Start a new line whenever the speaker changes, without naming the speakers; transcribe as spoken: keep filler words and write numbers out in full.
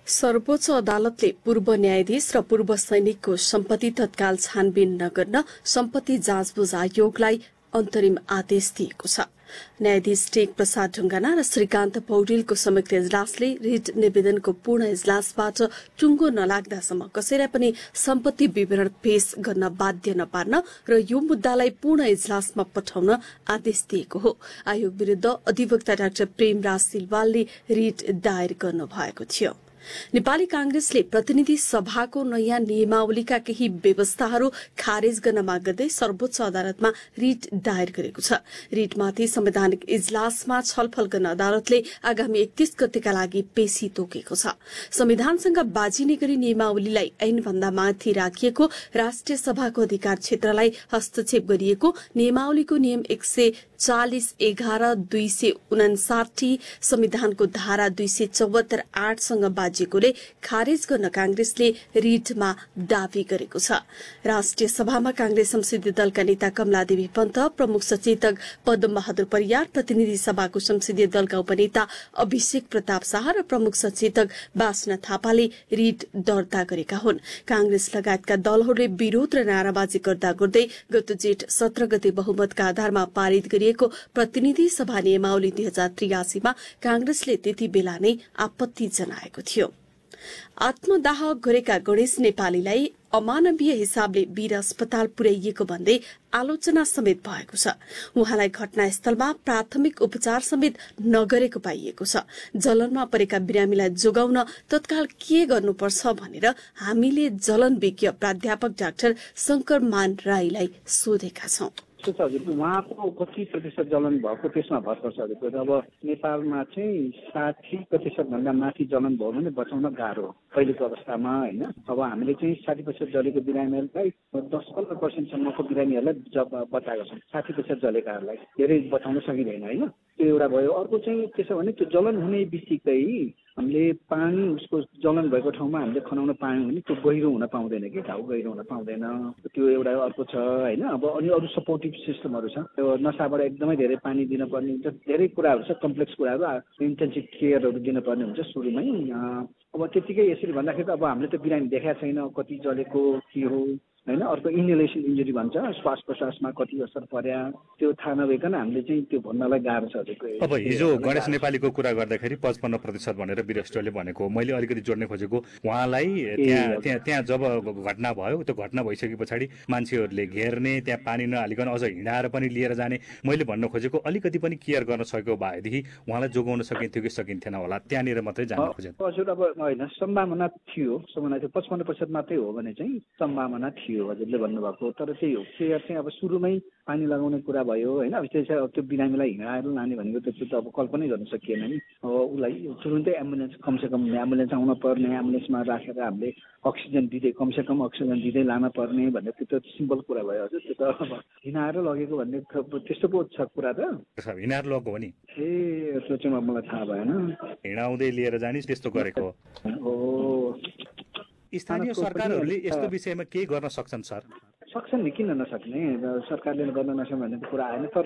सर्वोच्च अदालतले पूर्व न्यायाधीश र पूर्व सैनिकको सम्पत्ति तत्काल छानबिन नगर्न सम्पत्ति जाँचबुझ आयोगलाई अन्तरिम आदेश दिएको छ। न्यायाधीश टेक प्रसाद ढुङ्गाना र श्रीकान्त पौडेलको संयुक्त इजलासले रिट निवेदनको पूर्ण इजलासबाट टुङ्गो नलाग्दासम्म कसैलाई पनि सम्पत्ति विवरण पेश गर्न बाध्य नपार्न र यो मुद्दालाई पूर्ण इजलासमा पठाउन आदेश दिएको हो। आयोग विरूद्ध अधिवक्ता डाक्टर प्रेमराज सिलवालले रिट दायर गर्नु भएको थियो। नेपाली कांग्रेसले प्रतिनिधि सभाको नयाँ नियमावलीका केही व्यवस्थाहरू खारेज गर्न माग गर्दै सर्वोच्च अदालतमा रिट दायर गरेको छ। रिटमाथि संवैधानिक इजलासमा छलफल गर्न अदालतले आगामी एकतीस गतेका लागि पेशी तोकेको छ। संविधानसँग बाजिने गरी नियमावलीलाई ऐनभन्दा माथि राखिएको, राष्ट्रिय सभाको अधिकार क्षेत्रलाई हस्तक्षेप गरिएको, नियमावलीको नियम एक सय चालिस एघार दुई सय उनासाठी संविधानको धारा दुई सय चौहत्तर आठसँग बाजिएकोले खारेज गर्न कांग्रेसले रिटमा दावी गरेको छ। राष्ट्रिय सभामा कांग्रेस संसदीय दलका नेता कमलादेवी पन्त, प्रमुख सचेतक पद्म बहादुर परियार, प्रतिनिधि सभाको संसदीय दलका उपनेता अभिषेक प्रताप शाह र प्रमुख सचेतक बासना थापाले रिट दर्ता गरेका हुन्। कांग्रेस लगायतका दलहरूले विरोध र नाराबाजी गर्दा गर्दै गत जेठ सत्र गते बहुमतका आधारमा पारित गरिएको प्रतिनिधि सभा नियमावली दुई हजार त्रियासीमा कांग्रेसले त्यति बेला नै आपत्ति जनाएको थियो। आत्मदाह गरेका गणेश नेपालीलाई अमानवीय हिसाबले वीर अस्पताल पुर्याइएको भन्दै आलोचना समेत भएको छ। उहाँलाई घटनास्थलमा प्राथमिक उपचार समेत नगरेको पाइएको छ। जलनमा परेका बिरामीलाई जोगाउन तत्काल के गर्नुपर्छ भनेर हामीले जलन विज्ञ प्राध्यापक डाक्टर शंकर मान राईलाई सोधेका छौं।
उहाँको कति प्रतिशत जलन भएको त्यसमा भर पर्छ हजुर। अब नेपालमा चाहिँ साठी प्रतिशत भन्दा माथि जलन भयो भने बचाउन गाह्रो अहिलेको अवस्थामा होइन। अब हामीले चाहिँ साठी प्रतिशत जलेको बिरामीहरूलाई दस पन्ध्र पर्सेन्टसम्मको बिरामीहरूलाई बचाएको छौँ। साठी प्रतिशत जलेकाहरूलाई धेरै बचाउन सकिँदैन होइन। त्यो एउटा भयो। अर्को चाहिँ त्यसो भने त्यो जलन हुने बित्तिकै हामीले पानी उसको जलन भएको ठाउँमा हामीले खनाउन पायौँ भने त्यो गहिरो हुन पाउँदैन कि, घाउ गहिरो हुन पाउँदैन। त्यो एउटा अर्को छ होइन। अब अनि अरू सपोर्टिभ सिस्टमहरू छ। त्यो नसाबाट एकदमै धेरै पानी दिनुपर्ने हुन्छ, धेरै कुराहरू छ, कम्प्लेक्स कुराहरू, इन्टेन्सिभ केयरहरू दिनुपर्ने हुन्छ सुरुमै। अब त्यतिकै यसरी भन्दाखेरि त अब हामीले त बिरामी देखाएको छैन कति जलेको के हो होइन। अर्को इन्हेलेसन इन्जुरी भन्छ, श्वास प्रश्वासमा कति असर पर्या त्यो थाहा नभइकन हामीले चाहिँ त्यो भन्नलाई गाह्रो छ।
अब हिजो गणेश नेपालीको कुरा गर्दाखेरि पचपन्न प्रतिशत भनेर वीरष्ट्रले भनेको, मैले अलिकति जोड्ने खोजेको उहाँलाई त्यहाँ त्यहाँ त्यहाँ जब घटना भयो, त्यो घटना भइसके पछाडि मान्छेहरूले घेर्ने, त्यहाँ पानी नहालिकन अझ हिँडाएर पनि लिएर जाने, मैले भन्न खोजेको अलिकति पनि केयर गर्न सकेको भएदेखि उहाँलाई जोगाउन सकिन्थ्यो कि सकिन्थेन होला, त्यहाँनिर मात्रै जान्न खोजेको।
हजुर अब होइन, सम्भावना थियो। सम्भावना थियो पचपन्न प्रतिशत मात्रै हो भने चाहिँ सम्भावना थियो हजुरले भन्नुभएको। तर त्यही हो, केयर चाहिँ अब सुरुमै पानी लगाउने कुरा भयो होइन। अब त्यसै त्यो बिरामीलाई हिँडाएर लाने भनेको त्यो त अब कल्पनै गर्न सकिएन नि। अब उसलाई तुरुन्तै एम्बुलेन्स, कमसेकम एम्बुलेन्स आउन पर्ने, एम्बुलेन्समा राखेर हामीले अक्सिजन दिँदै कमसेकम अक्सिजन दिँदै लान पर्ने भन्ने त्यो त सिम्पल कुरा भयो हजुर। त्यो त अब हिँडाएर लगेको भन्ने त्यस्तो पो छ कुरा त।
हिँडाएर लगेको हो नि?
ए त्यो चाहिँ मलाई थाहा भएन।
हिँडाउँदै लिएर जाने त्यस्तो गरेको
हो।
स्थानीय सरकारहरूले यस्तो विषयमा केही गर्न सक्छन् सर?
सक्छन् नि, किन नसक्ने। सरकारले गर्न नसक्ने भन्ने कुरा आएन। तर